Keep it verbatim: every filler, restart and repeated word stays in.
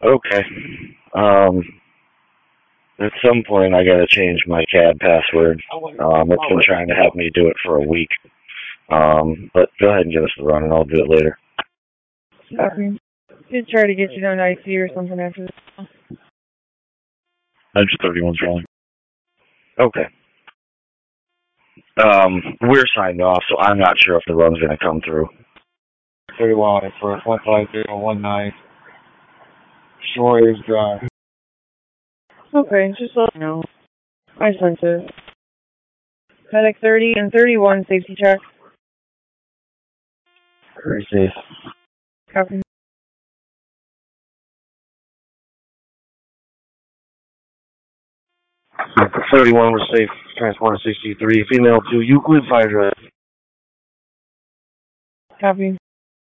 Okay. Um, at some point, I gotta change my C A D password. Um, it's been trying to have me do it for a week. Um, but go ahead and give us the run, and I'll do it later. Okay. Did try to get you down to I C U or something after this. Edge thirty-one's rolling. Okay. Um, we're signed off, so I'm not sure if the run's gonna come through. thirty-one for one five zero one nine. Shores Drive. Okay, just let me know. I sent it. Medic thirty and thirty-one safety check. Very safe. Copy. thirty-one was safe. Transport sixty-three. Female to Euclid Fire Drive. Copy.